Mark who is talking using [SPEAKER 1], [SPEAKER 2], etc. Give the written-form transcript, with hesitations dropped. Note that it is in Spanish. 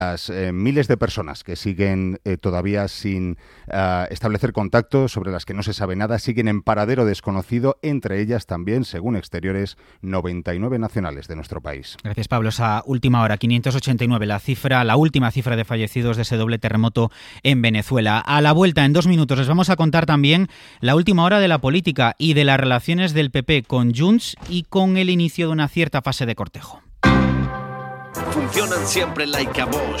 [SPEAKER 1] Las miles de personas que siguen todavía sin establecer contacto, sobre las que no se sabe nada, siguen en paradero desconocido, entre ellas también, según Exteriores, 99 nacionales de nuestro país.
[SPEAKER 2] Gracias, Pablo. Esa última hora, 589, la última cifra de fallecidos de ese doble terremoto en Venezuela. A la vuelta, en 2 minutos, les vamos a contar también la última hora de la política y de las relaciones del PP con Junts y con el inicio de una cierta fase de cortejo.
[SPEAKER 3] Funcionan siempre like a Bosch.